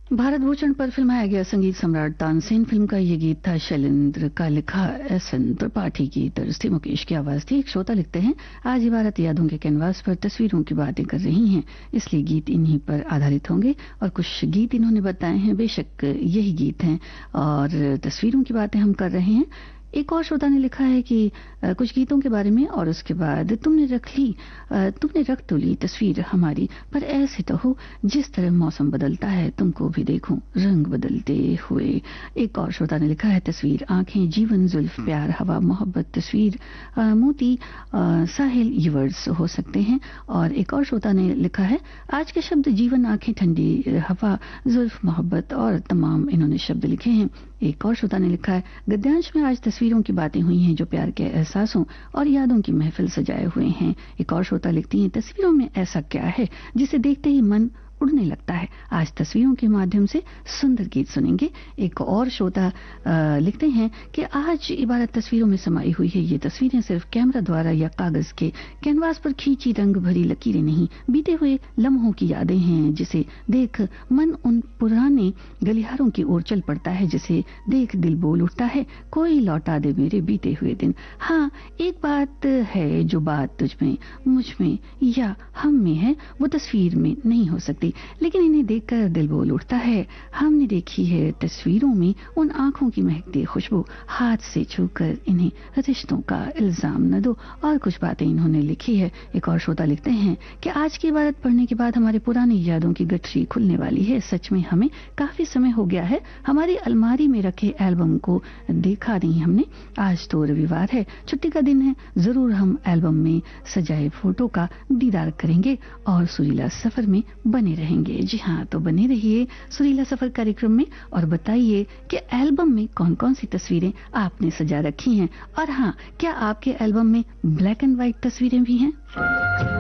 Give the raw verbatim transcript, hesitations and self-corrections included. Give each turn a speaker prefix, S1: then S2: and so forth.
S1: भारत भूषण पर फिल्माया गया संगीत सम्राट तानसेन फिल्म का ये गीत था। शैलेंद्र का लिखा, एस एन त्रिपाठी की तर्ज थी, मुकेश की आवाज थी। एक श्रोता लिखते हैं, आज इबारत यादों के कैनवास पर तस्वीरों की बातें कर रही हैं, इसलिए गीत इन्हीं पर आधारित होंगे। और कुछ गीत इन्होंने बताए हैं, बेशक यही गीत हैं और तस्वीरों की बातें हम कर रहे हैं। एक और श्रोता ने लिखा है कि आ, कुछ गीतों के बारे में, और उसके बाद तुमने रख ली आ, तुमने रख तो ली तस्वीर हमारी, पर ऐसे तो हो जिस तरह मौसम बदलता है तुमको भी देखूं रंग बदलते हुए। एक और श्रोता ने लिखा है, तस्वीर आंखें, जीवन, जुल्फ, प्यार, हवा, मोहब्बत, तस्वीर, आ, मोती, आ, साहिल, ये वर्ड्स हो सकते हैं। और एक और श्रोता ने लिखा है, आज के शब्द जीवन, आंखें, ठंडी हवा, जुल्फ, मोहब्बत और तमाम इन्होंने शब्द लिखे हैं। एक और श्रोता ने लिखा है, गद्यांश में आज तस्वीरों की बातें हुई हैं जो प्यार के एहसासों और यादों की महफिल सजाए हुए हैं। एक और श्रोता लिखती हैं, तस्वीरों में ऐसा क्या है जिसे देखते ही मन उड़ने लगता है। आज तस्वीरों के माध्यम से सुंदर गीत सुनेंगे। एक और श्रोता लिखते हैं कि आज इबारत तस्वीरों में समाई हुई है। ये तस्वीरें सिर्फ कैमरा द्वारा या कागज के कैनवास पर खींची रंग भरी लकीरें नहीं, बीते हुए लम्हों की यादें हैं, जिसे देख मन उन पुराने गलियारों की ओर चल पड़ता है, जिसे देख दिल बोल उठता है, कोई लौटा दे मेरे बीते हुए दिन। हाँ, एक बात है जो बात तुझ में, मुझ में या हम में है, वो तस्वीर में नहीं हो सकती, लेकिन इन्हें देखकर दिल बोल उठता है। हमने देखी है तस्वीरों में उन आंखों की महकती खुशबू, हाथ से छूकर इन्हें रिश्तों का इल्जाम न दो, और कुछ बातें इन्होंने लिखी है। एक और श्रोता लिखते हैं कि आज की इबारत पढ़ने के बाद हमारे पुरानी यादों की गठरी खुलने वाली है। सच में हमें काफी समय हो गया है हमारी अलमारी में रखे एल्बम को देखा नहीं हमने। आज तो रविवार है, छुट्टी का दिन है, जरूर हम एल्बम में सजाए फोटो का दीदार करेंगे और सुरीला सफर में बने रहेंगे। जी हाँ, तो बने रहिए सुरीला सफर कार्यक्रम में और बताइए कि एल्बम में कौन कौन सी तस्वीरें आपने सजा रखी हैं। और हाँ, क्या आपके एल्बम में ब्लैक एंड व्हाइट तस्वीरें भी हैं?